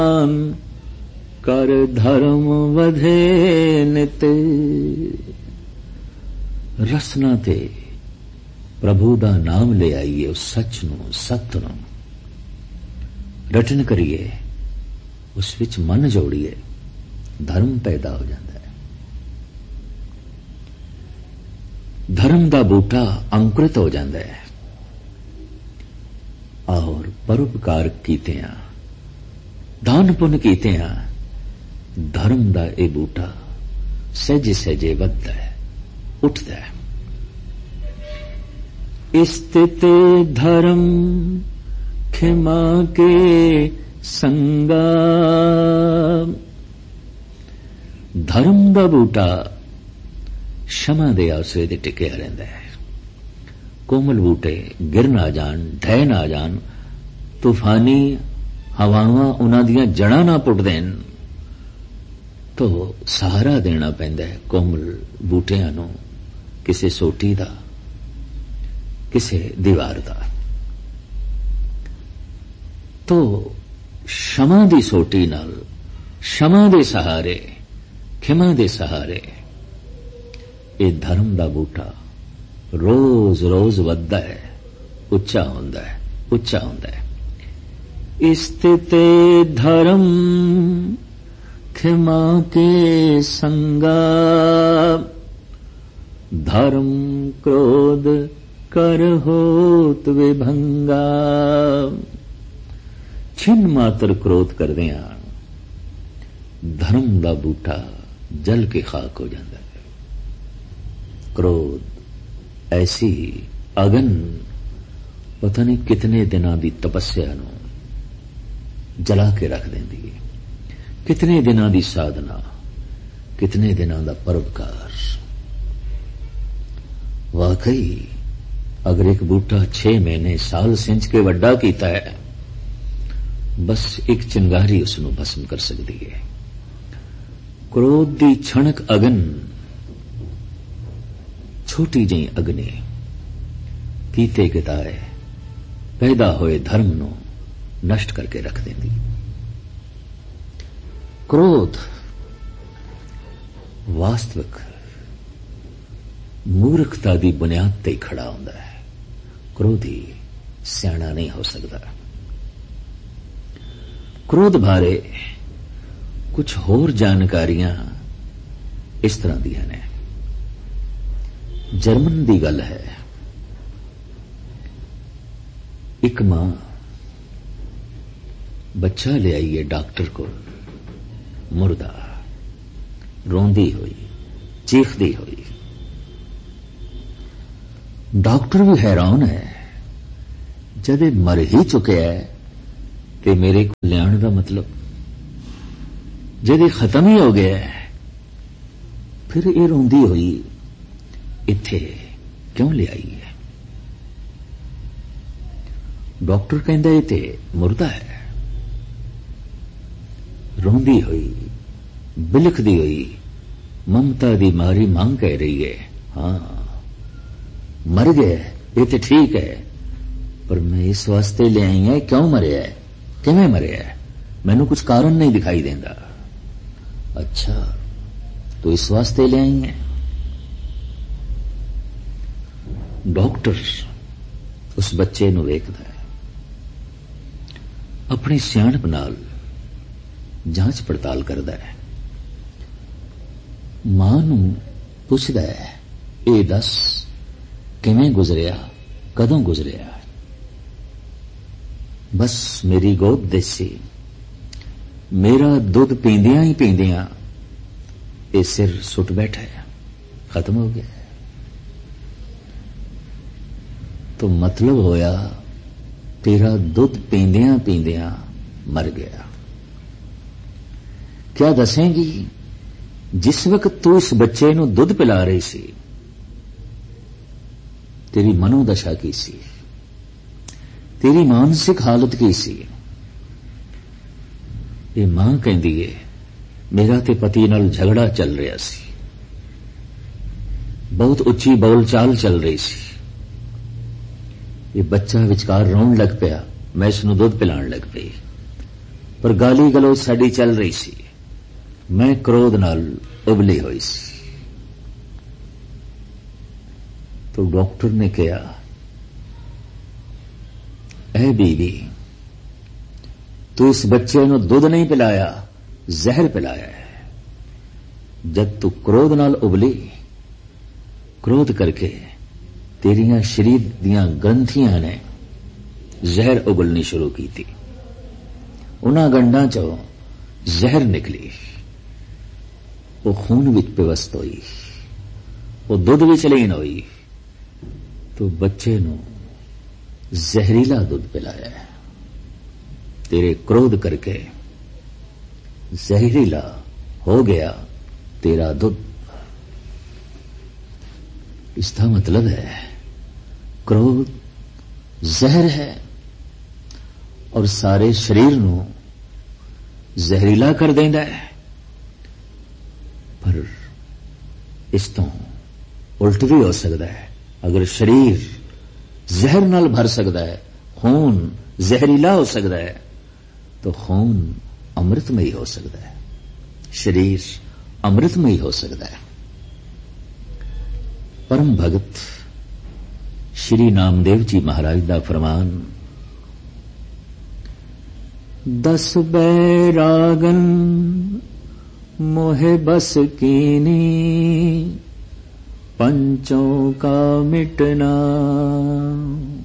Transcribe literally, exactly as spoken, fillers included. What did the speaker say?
कर धर्म वधे नित। रसना ते प्रभु दा नाम ले आईए, उस सच नूं सत नूं रटन करिए, उस विच मन जोड़िए, धर्म पैदा हो जाता है। धर्म दा बूटा अंकुरित हो जाता है और परोपकार कीते आ, दान पुण्य कीते आ, धर्म दा ए बूटा सहजे सहजे वधदा है, उठदा है। स्थित धर्म खिमा के संगा। धर्म दा बूटा क्षमा दे आसरे ते टिकिया रहिंदा है। कोमल बूटे गिर ना जान, ढह ना जान, तूफानी हवावां उन्हां दियां जड़ां ना पुट देन, तो सहारा देना पैंदा है कोमल बूटियां नूं, किसे सोटी दा, किसे दीवार दा। तो क्षमा दी सोटी नाल, क्षमा दे सहारे, खिमा दे सहारे ये धर्म दा बूटा रोज रोज वधदा है, उच्चा हुंदा है, उच्चा हुंदा है। स्थित धर्म खिमा के संगा। धर्म क्रोध कर होत विभंगा। छिन मात्र क्रोध करदियां धर्म दा बूटा जल के खाक हो जाता है। क्रोध ऐसी अगन पता नहीं कितने दिनां दी तपस्या नूं जला के रख देंदी है, कितने दिनां दी साधना, कितने दिनां दा परोपकार। वाकई अगर एक बूटा छे महीने साल सिंच के वड्डा कीता है, बस एक चिंगारी उसनूं भस्म कर सकती है। क्रोध दी छणक अगन, छोटी जी अग्नि कीते किताए पैदा होए धर्म नूं नष्ट करके रख देंदी। क्रोध वास्तविक मूर्खता दी बुनियाद ते खड़ा हुंदा है। क्रोधी सियाणा नहीं हो सकता। क्रोध बारे कुछ होर जानकारियां इस तरह दी ने। जर्मन दी गल है, एक मां बच्चा ले आई है डॉक्टर को, मुर्दा, रोंदी हुई, चीखदी हुई। डॉक्टर भी हैरान है, जदे मर ही चुके है ते मेरे को लियाण दा मतलब, जदे खत्म ही हो गया है फिर ये रोंदी हुई इत्थे क्यों ले आई है? डॉक्टर कहंदा ये ते मुर्दा है। रोंदी हुई, बिलखदी हुई, ममता दी मारी मांग कह रही है, हाँ मर गया ये तो ठीक है, पर मैं इस वास्ते ले आई है, क्यों मरिया है, किवें मरिया है, मैनू कुछ कारण नहीं दिखाई देंदा। अच्छा तो इस वास्ते ले आई है। डॉक्टर उस बच्चे नूं वेखदा है, अपनी सियाणप नाल जांच पड़ताल करदा है। मां नूं पुछदा है, ए दस किवें गुजरिया, कदों गुजरिया? बस मेरी गोद देसी, मेरा दुध पींदियां ही पींदियां ये सिर सुट बैठा है, खत्म हो गया। तो मतलब होया तेरा दुध पींदियां पींदियां मर गया। क्या दसेंगी, जिस वक्त तू इस बच्चे नूं दुध पिला रही सी, तेरी मनोदशा की सी, तेरी मानसिक हालत की सी? ये मां कहंदी है, मेरा ते पति नाल झगड़ा चल रहा सी, बहुत उच्ची बोल चाल चल रही सी, ये बच्चा विचकार रोन लग पिया, मैं इसनूं दुध पिलाण लग पई, पर गाली गलोच साडी चल रही सी। मैं क्रोध नाल उबली हुई सी। तो डॉक्टर ने कहा, ऐ बीवी, तू इस बच्चे नूं दुध नहीं पिलाया, जहर पिलाया है। जब तू क्रोध नाल उबली, क्रोध करके तेरियां शरीर दियां ग्रंथियां ने जहर उगलनी शुरू की थी। उन्हां गंढां चों जहर निकली, वो खून विच पिवस्त हुई, वो दुध विच लीन हुई। तो बच्चे नूं जहरीला दुध पिलाया है। तेरे क्रोध करके जहरीला हो गया तेरा दुध। इसका मतलब है क्रोध जहर है और सारे शरीर नूं जहरीला कर देंदा है। पर इस तो उल्ट भी हो सकता है। अगर शरीर जहर नाल भर सकता है, खून जहरीला हो सकता है, तो खून अमृतमयी हो सकता है, शरीर अमृतमयी हो सकता है। परम भगत श्री नामदेव जी महाराज दा फरमान, दस बैरागन मोहे बस कीनी, पंचों का मिटना।